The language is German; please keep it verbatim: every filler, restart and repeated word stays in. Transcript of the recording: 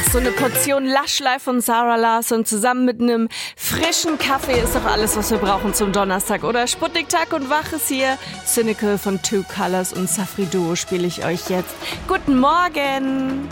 so eine Portion Lush Life von Sarah Larsson zusammen mit einem frischen Kaffee ist doch alles, was wir brauchen zum Donnerstag, oder? Sputnik Tag und Wach ist hier. Cynical von Two Colors und Safri Duo spiele ich euch jetzt. Guten Morgen!